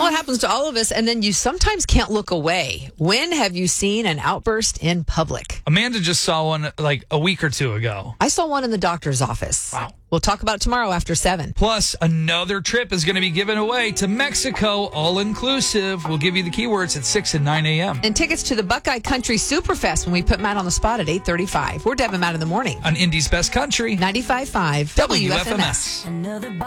Well, it happens to all of us, and then you sometimes can't look away. When have you seen an outburst in public? Amanda just saw one like a week or two ago. I saw one in the doctor's office. Wow. We'll talk about it tomorrow after 7. Plus, another trip is going to be given away to Mexico, all inclusive. We'll give you the keywords at 6 and 9 a.m. And tickets to the Buckeye Country Superfest when we put Matt on the spot at 8:35. We're Deb and Matt in the morning. On Indy's Best Country, 95.5 WFMS.